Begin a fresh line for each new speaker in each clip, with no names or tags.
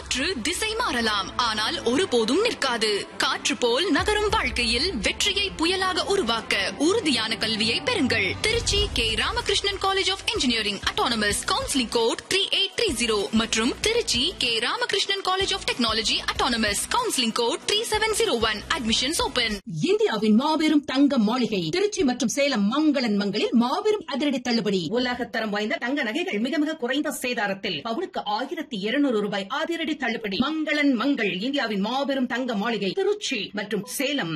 காற்று திசை மாறலாம், ஆனால் ஒருபோதும் நிற்காது. காற்று போல் நகரும் வாழ்க்கையில் வெற்றியை புயலாக உருவாக்க உறுதியான கல்வியை பெறுங்கள். Trichy K Ramakrishnan college of engineering autonomous, counselling code 3830 மற்றும் Trichy K Ramakrishnan college of technology autonomous, counselling code 3701. Admissions open.
இந்தியாவின் மாபெரும் தங்க மாளிகை திருச்சி மற்றும் சேலம் மங்களன் மங்களில் மாபெரும் அதிரடி தள்ளுபடி. உலகத்தரம் வாய்ந்த தங்க நகைகள் மிக மிக குறைந்த சேதாரத்தில் பவுனுக்கு 1200 ரூபாய் அதிரடி தள்ளுபடி. மங்களன் மங்கள், இந்தியாவின் மாபெரும் தங்க மாளிகை, திருச்சி மற்றும் சேலம்.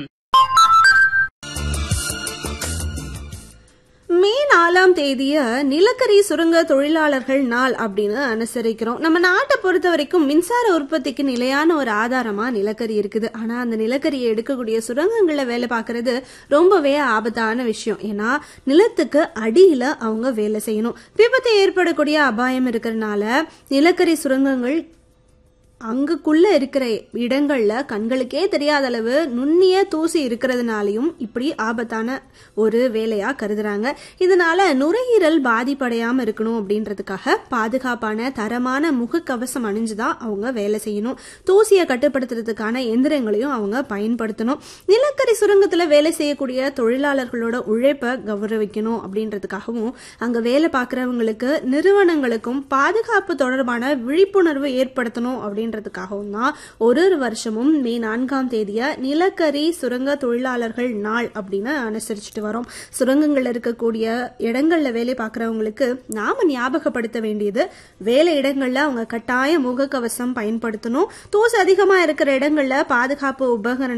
மே 4 நிலக்கரி சுரங்க தொழிலாளர்கள் நாள் அப்படின்னு அனுசரிக்கிறோம். நம்ம நாட்டை பொறுத்த வரைக்கும் மின்சார உற்பத்திக்கு நிலையான ஒரு ஆதாரமா நிலக்கரி இருக்குது. ஆனா அந்த நிலக்கரியை எடுக்கக்கூடிய சுரங்கங்கள்ல வேலை பார்க்கறது ரொம்பவே ஆபத்தான விஷயம். ஏன்னா நிலத்துக்கு அடியில அவங்க வேலை செய்யணும். விபத்து ஏற்படக்கூடிய அபாயம் இருக்கிறதுனால நிலக்கரி சுரங்கங்கள் அங்குக்குள்ள இருக்கிற இடங்கள்ல கண்களுக்கே தெரியாத அளவு நுண்ணிய தூசி இருக்கிறதுனாலையும் இப்படி ஆபத்தான ஒரு வேலையா கருதுறாங்க. இதனால நுரையீரல் பாதிப்படையாம இருக்கணும் அப்படின்றதுக்காக பாதுகாப்பான தரமான முகக்கவசம் அணிஞ்சுதான் அவங்க வேலை செய்யணும். தூசியை கட்டுப்படுத்துறதுக்கான எந்திரங்களையும் அவங்க பயன்படுத்தணும். நிலக்கரி சுரங்கத்துல வேலை செய்யக்கூடிய தொழிலாளர்களோட உழைப்பை கௌரவிக்கணும் அப்படின்றதுக்காகவும் அங்க வேலை பார்க்கறவங்களுக்கு நிறுவனங்களுக்கும் பாதுகாப்பு தொடர்பான விழிப்புணர்வு ஏற்படுத்தணும் அப்படின்றதுக்காகவும் தான் ஒரு வருஷமும் மே 4 நிலக்கரி சுரங்க தொழிலாளர்கள் நாள் அப்படின்னு அனுசரிச்சுட்டு வரோம். சுரங்கங்கள்ல இருக்கக்கூடிய இடங்கள்ல வேலை பார்க்கறவங்களுக்கு நாம ஞாபகப்படுத்த வேண்டியது, வேலை இடங்கள்ல அவங்க கட்டாய முகக்கவசம் பயன்படுத்தணும். தூசு அதிகமா இருக்கிற இடங்கள்ல பாதுகாப்பு உபகரணம்